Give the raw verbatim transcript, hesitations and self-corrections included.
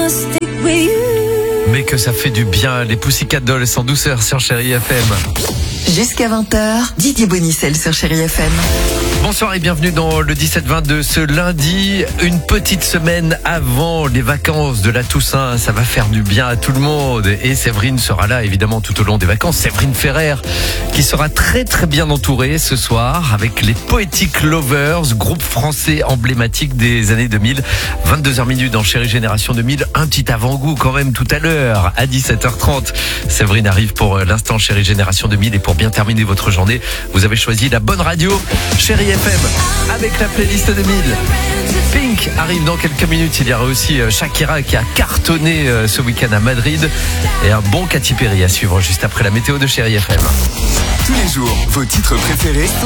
Mais que ça fait du bien, les Pussycat Dolls en douceur sur Chérie F M. Jusqu'à vingt heures, Didier Bonicel sur Chérie F M. Bonsoir et bienvenue dans le dix-sept vingt de ce lundi. Une petite semaine avant les vacances de la Toussaint, ça va faire du bien à tout le monde. Et Séverine sera là évidemment tout au long des vacances. Séverine Ferrer qui sera très très bien entourée ce soir avec les Poetic Lovers, groupe français emblématique des années deux mille. vingt-deux heures minutes dans Chérie Génération deux mille. Un petit avant-goût quand même tout à l'heure à dix-sept heures trente. Séverine arrive pour l'instant Chérie Génération deux mille et pour bien terminer votre journée, vous avez choisi la bonne radio, Chérie F M, avec la playlist deux mille. Pink arrive dans quelques minutes. Il y aura aussi Shakira qui a cartonné ce week-end à Madrid et un bon Katy Perry à suivre juste après la météo de Chérie F M. Tous les jours, vos titres préférés